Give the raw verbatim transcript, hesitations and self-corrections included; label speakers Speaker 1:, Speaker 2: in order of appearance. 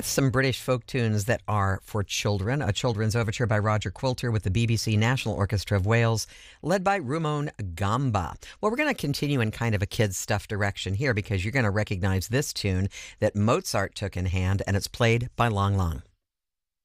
Speaker 1: with some British folk tunes that are for children. A children's overture by Roger Quilter with the B B C National Orchestra of Wales, led by Rumon Gamba. Well, we're going to continue in kind of a kids' stuff direction here because you're going to recognize this tune that Mozart took in hand, and it's played by Lang Lang.